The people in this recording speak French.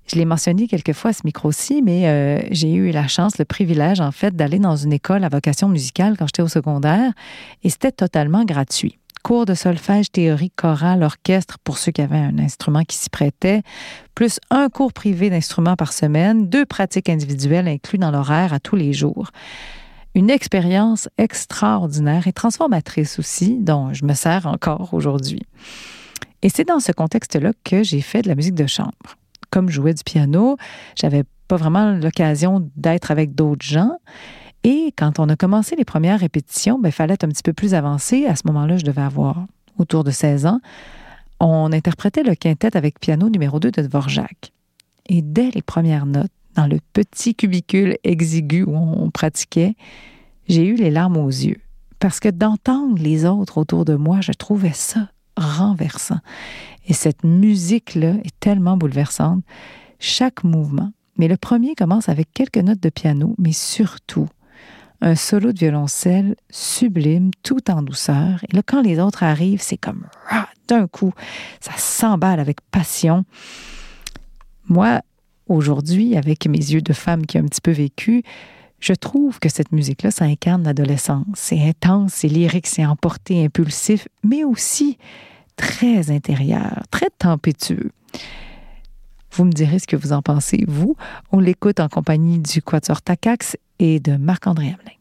Je l'ai mentionné quelques fois à ce micro-ci, mais j'ai eu la chance, le privilège, en fait, d'aller dans une école à vocation musicale quand j'étais au secondaire et c'était totalement gratuit. Cours de solfège, théorie, chorale, orchestre pour ceux qui avaient un instrument qui s'y prêtait, plus un cours privé d'instruments par semaine, 2 pratiques individuelles inclus dans l'horaire à tous les jours. Une expérience extraordinaire et transformatrice aussi, dont je me sers encore aujourd'hui. Et c'est dans ce contexte-là que j'ai fait de la musique de chambre. Comme je jouais du piano, j'avais pas vraiment l'occasion d'être avec d'autres gens. Et quand on a commencé les premières répétitions, il fallait être un petit peu plus avancé. À ce moment-là, je devais avoir autour de 16 ans. On interprétait le quintet avec piano numéro 2 de Dvorak. Et dès les premières notes, dans le petit cubicule exigu où on pratiquait, j'ai eu les larmes aux yeux. Parce que d'entendre les autres autour de moi, je trouvais ça renversant. Et cette musique-là est tellement bouleversante. Chaque mouvement. Mais le premier commence avec quelques notes de piano, mais surtout un solo de violoncelle sublime, tout en douceur. Et là, quand les autres arrivent, c'est comme d'un coup, ça s'emballe avec passion. Moi, aujourd'hui, avec mes yeux de femme qui a un petit peu vécu, je trouve que cette musique-là, ça incarne l'adolescence. C'est intense, c'est lyrique, c'est emporté, impulsif, mais aussi très intérieur, très tempétueux. Vous me direz ce que vous en pensez, vous. On l'écoute en compagnie du Quatuor Takacs et de Marc-André Hamelin.